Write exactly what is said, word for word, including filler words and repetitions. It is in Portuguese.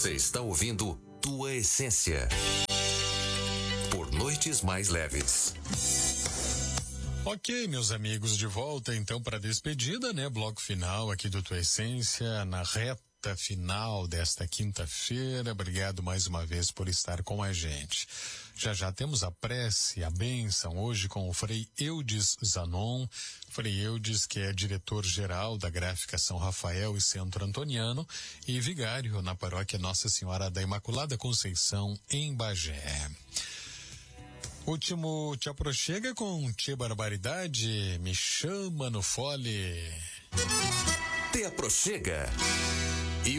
Você está ouvindo Tua Essência. Por Noites Mais Leves. Ok, meus amigos, de volta então para a despedida, né? Bloco final aqui do Tua Essência, na reta final desta quinta-feira. Obrigado mais uma vez por estar com a gente. Já já temos a prece, a bênção, hoje com o Frei Eudes Zanon. Frei Eudes, que é diretor-geral da Gráfica São Rafael e Centro Antoniano e vigário na paróquia Nossa Senhora da Imaculada Conceição, em Bagé. Último Te Aproxega com Tia Barbaridade, Me Chama no Fole. Te Aproxega.